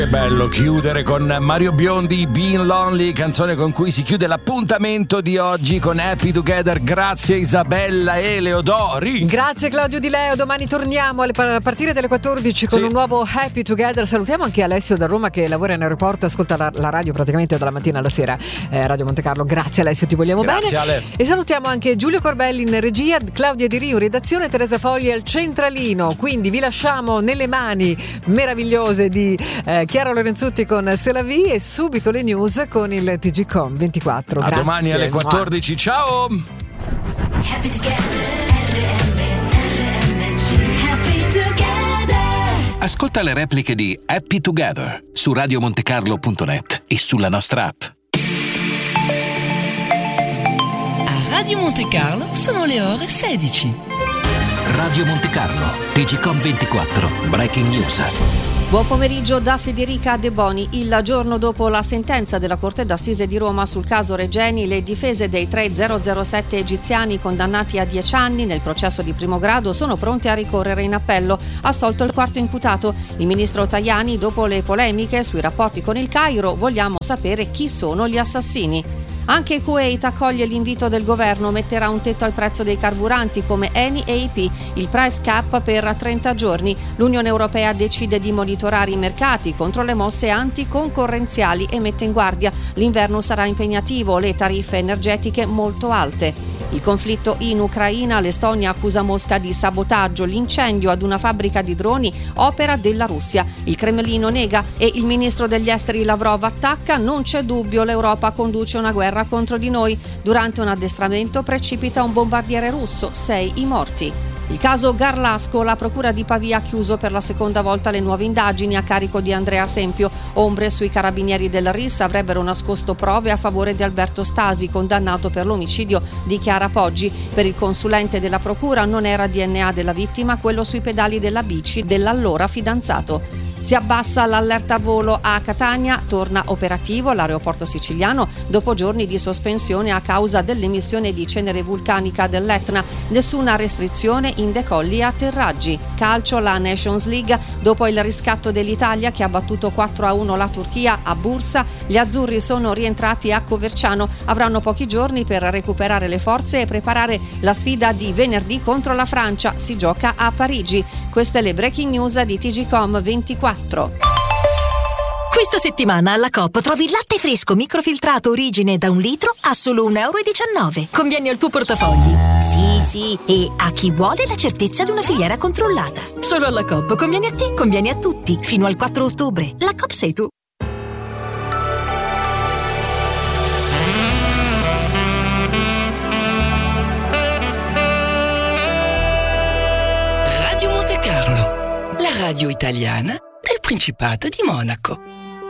Che bello chiudere con Mario Biondi, Being Lonely, canzone con cui si chiude l'appuntamento di oggi con Happy Together. Grazie Isabella Eleodori. Grazie Claudio Di Leo, domani torniamo a partire dalle 14 con un nuovo Happy Together. Salutiamo anche Alessio da Roma che lavora in aeroporto, ascolta la radio praticamente dalla mattina alla sera, Radio Monte Carlo. Grazie Alessio, ti vogliamo Grazie, bene. Ale. E salutiamo anche Giulio Corbelli in regia, Claudia Di Rio redazione, Teresa Fogli al centralino. Quindi vi lasciamo nelle mani meravigliose di Chiara Lorenzutti con C'est la vie e subito le news con il TGcom 24. A Grazie. domani alle 14. Ciao. Happy together. Ascolta le repliche di Happy Together su radiomontecarlo.net e sulla nostra app. A Radio Monte Carlo sono le ore 16. Radio Monte Carlo, TGcom 24, Breaking News. Buon pomeriggio da Federica De Boni. Il giorno dopo la sentenza della Corte d'Assise di Roma sul caso Regeni, le difese dei 3007 egiziani condannati a 10 anni nel processo di primo grado sono pronte a ricorrere in appello. Assolto il quarto imputato, il ministro Tajani, dopo le polemiche sui rapporti con il Cairo, vogliamo sapere chi sono gli assassini. Anche Kuwait accoglie l'invito del governo, metterà un tetto al prezzo dei carburanti come Eni e IP, il price cap per 30 giorni. L'Unione Europea decide di monitorare i mercati contro le mosse anticoncorrenziali e mette in guardia: l'inverno sarà impegnativo, le tariffe energetiche molto alte. Il conflitto in Ucraina, l'Estonia accusa Mosca di sabotaggio, l'incendio ad una fabbrica di droni opera della Russia. Il Cremlino nega e il ministro degli esteri Lavrov attacca: non c'è dubbio, l'Europa conduce una guerra contro di noi. Durante un addestramento precipita un bombardiere russo, 6 i morti. Il caso Garlasco, la procura di Pavia ha chiuso per la seconda volta le nuove indagini a carico di Andrea Sempio. Ombre sui carabinieri del RIS avrebbero nascosto prove a favore di Alberto Stasi, condannato per l'omicidio di Chiara Poggi. Per il consulente della procura non era DNA della vittima quello sui pedali della bici dell'allora fidanzato. Si abbassa l'allerta volo a Catania, torna operativo l'aeroporto siciliano dopo giorni di sospensione a causa dell'emissione di cenere vulcanica dell'Etna. Nessuna restrizione in decolli e atterraggi. Calcio, la Nations League, dopo il riscatto dell'Italia che ha battuto 4-1 la Turchia a Bursa, gli azzurri sono rientrati a Coverciano. Avranno pochi giorni per recuperare le forze e preparare la sfida di venerdì contro la Francia. Si gioca a Parigi. Queste le breaking news di TGcom 24. Questa settimana alla Coop trovi il latte fresco microfiltrato origine da 1 litro a solo €1,19. Conviene al tuo portafogli. Sì, e a chi vuole la certezza di una filiera controllata. Solo alla Coop conviene a te, conviene a tutti. Fino al 4 ottobre. La Coop sei tu. Radio Monte Carlo, la radio italiana del Principato di Monaco.